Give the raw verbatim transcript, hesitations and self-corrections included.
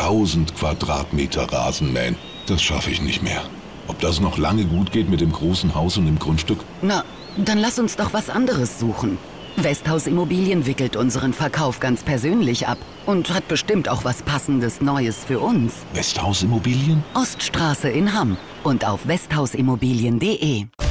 tausend Quadratmeter Rasenmähen. Das schaffe ich nicht mehr. Ob das noch lange gut geht mit dem großen Haus und dem Grundstück? Na, dann lass uns doch was anderes suchen. Westhaus Immobilien wickelt unseren Verkauf ganz persönlich ab und hat bestimmt auch was Passendes Neues für uns. Westhaus Immobilien? Oststraße in Hamm und auf westhausimmobilien punkt de.